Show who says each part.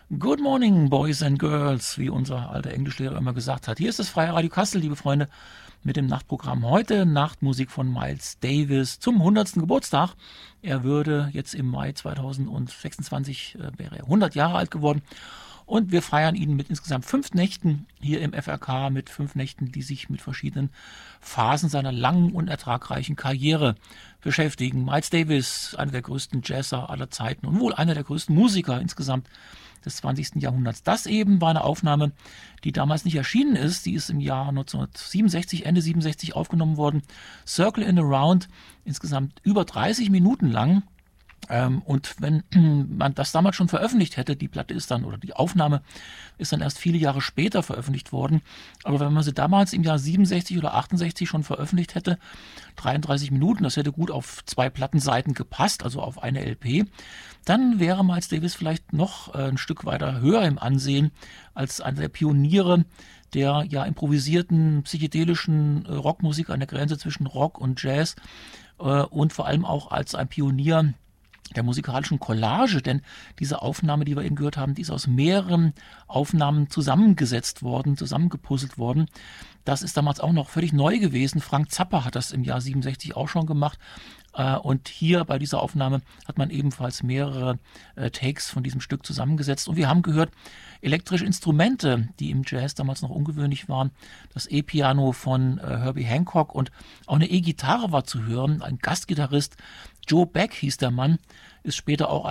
Speaker 1: Good morning, Boys and Girls, wie unser alter Englischlehrer immer gesagt hat. Hier ist das Freie Radio Kassel, liebe Freunde, mit dem Nachtprogramm heute. Nachtmusik von Miles Davis zum 100. Geburtstag. Er würde jetzt im Mai 2026, wäre er 100 Jahre alt geworden. Und wir feiern ihn mit insgesamt 5 Nächten hier im FRK, mit 5 Nächten, die sich mit verschiedenen Phasen seiner langen und ertragreichen Karriere beschäftigen. Miles Davis, einer der größten Jazzer aller Zeiten und wohl einer der größten Musiker insgesamt des 20. Jahrhunderts. Das eben war eine Aufnahme, die damals nicht erschienen ist. Die ist im Jahr 1967, Ende 67 aufgenommen worden. Circle in a Round, insgesamt über 30 Minuten lang. Und wenn man das damals schon veröffentlicht hätte, die Platte ist dann, oder die Aufnahme ist dann erst viele Jahre später veröffentlicht worden. Aber wenn man sie damals im Jahr 67 oder 68 schon veröffentlicht hätte, 33 Minuten, das hätte gut auf 2 Plattenseiten gepasst, also auf eine LP, dann wäre Miles Davis vielleicht noch ein Stück weiter höher im Ansehen als einer der Pioniere der ja improvisierten, psychedelischen Rockmusik an der Grenze zwischen Rock und Jazz und vor allem auch als ein Pionier der musikalischen Collage, denn diese Aufnahme, die wir eben gehört haben, die ist aus mehreren Aufnahmen zusammengesetzt worden, zusammengepuzzelt worden. Das ist damals auch noch völlig neu gewesen. Frank Zappa hat das im Jahr 67 auch schon gemacht. Und hier bei dieser Aufnahme hat man ebenfalls mehrere Takes von diesem Stück zusammengesetzt. Und wir haben gehört, elektrische Instrumente, die im Jazz damals noch ungewöhnlich waren. Das E-Piano von Herbie Hancock und auch eine E-Gitarre war zu hören. Ein Gastgitarrist, Joe Beck hieß der Mann, ist später auch